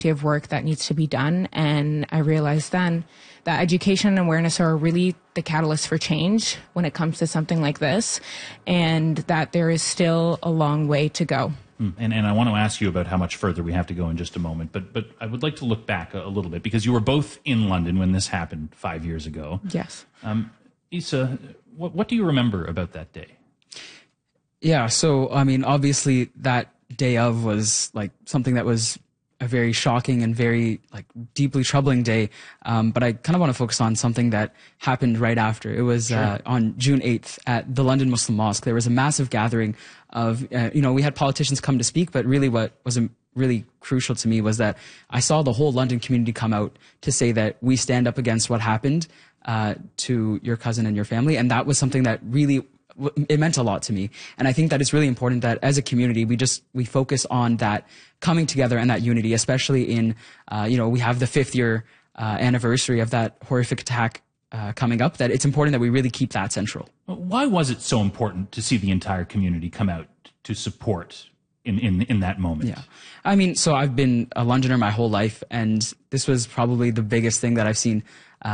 of work that needs to be done. And I realized then that education and awareness are really the catalyst for change when it comes to something like this, and that there is still a long way to go. And I want to ask you about how much further we have to go in just a moment, but I would like to look back a little bit, because you were both in London when this happened 5 years ago. Yes. Isa, what do you remember about that day? Yeah, so, I mean, obviously that day of was like something that was a very shocking and very like deeply troubling day. But I kind of want to focus on something that happened right after. It was on June 8th at the London Muslim Mosque. There was a massive gathering of, we had politicians come to speak, but really what was really crucial to me was that I saw the whole London community come out to say that we stand up against what happened to your cousin and your family. And that was something that really, it meant a lot to me. And I think that it's really important that as a community, we focus on that coming together and that unity, especially in, we have the 5th year anniversary of that horrific attack coming up, that it's important that we really keep that central. Why was it so important to see the entire community come out to support in that moment? Yeah. I mean, so I've been a Londoner my whole life, and this was probably the biggest thing that I've seen,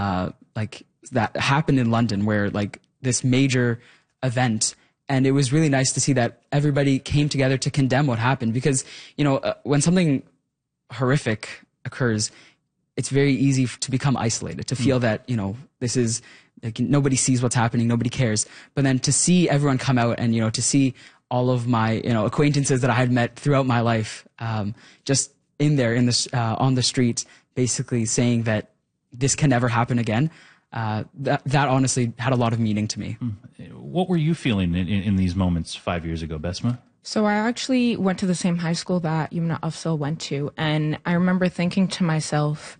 that happened in London, where like this major event. And it was really nice to see that everybody came together to condemn what happened, because, when something horrific occurs, it's very easy to become isolated, to feel that, this is like, nobody sees what's happening, nobody cares. But then to see everyone come out and, to see all of my, acquaintances that I had met throughout my life, just in there on the street, basically saying that this can never happen again. That honestly had a lot of meaning to me. What were you feeling in these moments 5 years ago, Besma? So I actually went to the same high school that Yumna Afzal went to, and I remember thinking to myself,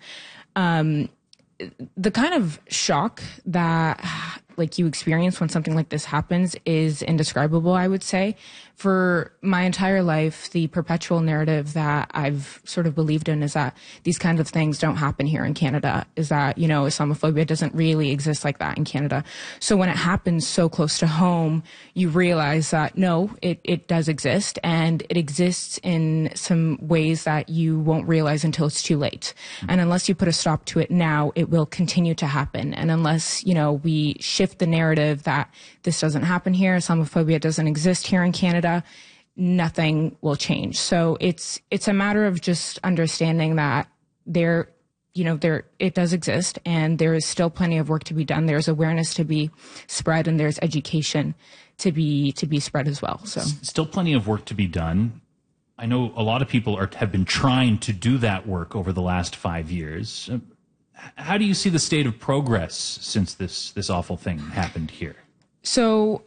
the kind of shock that like you experience when something like this happens is indescribable, I would say. For my entire life, the perpetual narrative that I've sort of believed in is that these kinds of things don't happen here in Canada, is that, Islamophobia doesn't really exist like that in Canada. So when it happens so close to home, you realize that no, it does exist, and it exists in some ways that you won't realize until it's too late. And unless you put a stop to it now, it will continue to happen. And unless, we shift the narrative that this doesn't happen here, Islamophobia doesn't exist here in Canada, nothing will change. So it's a matter of just understanding that it does exist, and there is still plenty of work to be done. There's awareness to be spread, and there's education to be spread as well. So still plenty of work to be done. I know a lot of people have been trying to do that work over the last 5 years. How do you see the state of progress since this awful thing happened here? So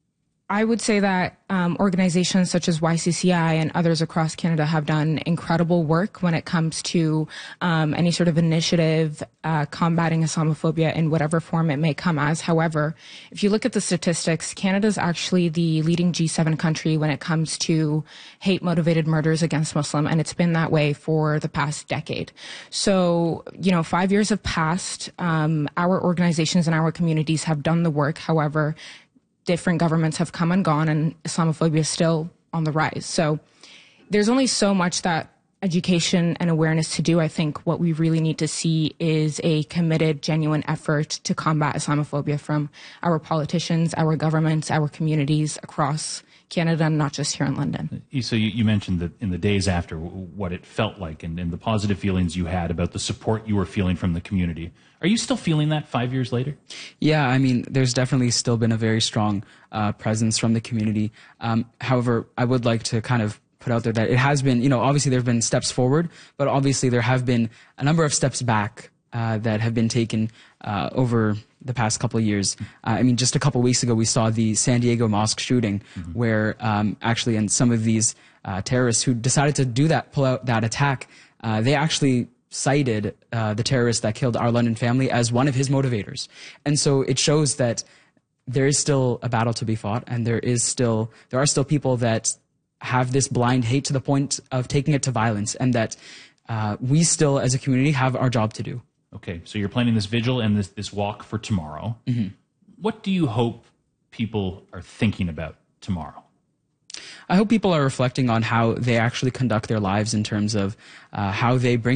I would say that organizations such as YCCI and others across Canada have done incredible work when it comes to any sort of initiative combating Islamophobia in whatever form it may come as. However, if you look at the statistics, Canada is actually the leading G7 country when it comes to hate-motivated murders against Muslim, and it's been that way for the past decade. So, 5 years have passed. Our organizations and our communities have done the work. However, different governments have come and gone, and Islamophobia is still on the rise. So there's only so much that education and awareness to do. I think what we really need to see is a committed, genuine effort to combat Islamophobia from our politicians, our governments, our communities across Canada, and not just here in London. So you mentioned that in the days after, what it felt like and the positive feelings you had about the support you were feeling from the community. Are you still feeling that 5 years later? Yeah, I mean, there's definitely still been a very strong presence from the community. However, I would like to kind of put out there that it has been, obviously there have been steps forward, but obviously there have been a number of steps back that have been taken over the past couple of years. I mean, just a couple of weeks ago, we saw the San Diego mosque shooting, where actually, and some of these terrorists who decided to pull out that attack, they actually cited the terrorist that killed our London family as one of his motivators. And so it shows that there is still a battle to be fought, and there are still people that have this blind hate to the point of taking it to violence, and that we still, as a community, have our job to do. Okay, so you're planning this vigil and this walk for tomorrow. What do you hope people are thinking about tomorrow? I hope people are reflecting on how they actually conduct their lives in terms of how they bring